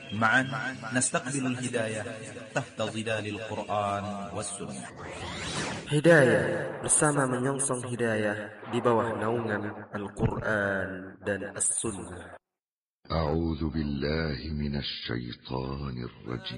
معا نستقبل الهداية تحت ظلال القرآن والسنة. Hidayah bersama menyongsong hidayah di bawah naungan Al-Quran dan As-Sunnah. أعوذ بالله من الشيطان الرجيم.